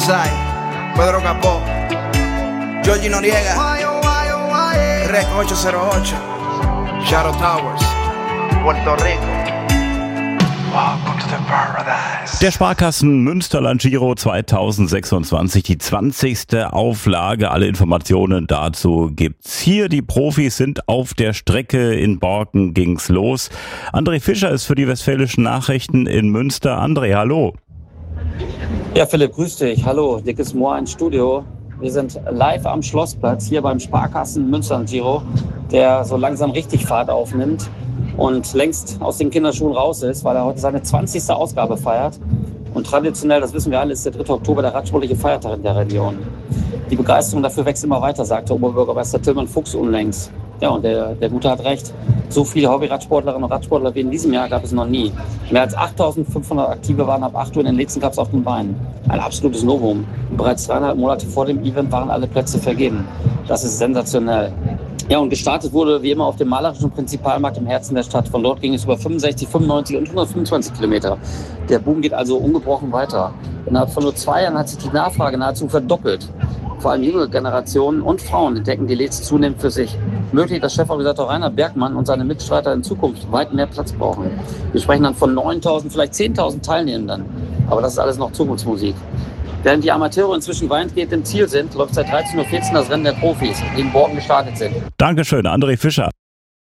Sai, Pedro Capó, Georgie Noriega, Rec 808, Shadow Towers, Puerto Rico. Welcome to the paradise. Der Sparkassen Münsterland Giro 2026, die 20. Auflage. Alle Informationen dazu gibt's hier. Die Profis sind auf der Strecke. In Borken ging's los. André Fischer ist für die Westfälischen Nachrichten in Münster. André, hallo. Ja, Philipp, grüß dich. Hallo, dickes Moor ins Studio. Wir sind live am Schlossplatz hier beim Sparkassen Münsterland Giro, der so langsam richtig Fahrt aufnimmt und längst aus den Kinderschuhen raus ist, weil er heute seine 20. Ausgabe feiert. Und traditionell, das wissen wir alle, ist der 3. Oktober der radsportliche Feiertag in der Region. Die Begeisterung dafür wächst immer weiter, sagte Oberbürgermeister Tillmann Fuchs unlängst. Ja, und der Gute hat recht. So viele Hobby-Radsportlerinnen und Radsportler wie in diesem Jahr gab es noch nie. Mehr als 8.500 Aktive waren ab 8 Uhr in den letzten Cups auf den Beinen. Ein absolutes Novum. Bereits 3,5 Monate vor dem Event waren alle Plätze vergeben. Das ist sensationell. Ja, und gestartet wurde wie immer auf dem malerischen Prinzipalmarkt im Herzen der Stadt. Von dort ging es über 65, 95 und 125 Kilometer. Der Boom geht also ungebrochen weiter. Innerhalb von nur 2 Jahren hat sich die Nachfrage nahezu verdoppelt. Vor allem jüngere Generationen und Frauen entdecken die Lets zunehmend für sich. Möglich, dass Cheforganisator Rainer Bergmann und seine Mitstreiter in Zukunft weit mehr Platz brauchen. Wir sprechen dann von 9.000, vielleicht 10.000 Teilnehmenden. Aber das ist alles noch Zukunftsmusik. Während die Amateure inzwischen weitgehend im Ziel sind, läuft seit 13.14 Uhr das Rennen der Profis, die in Borken gestartet sind. Dankeschön, André Fischer.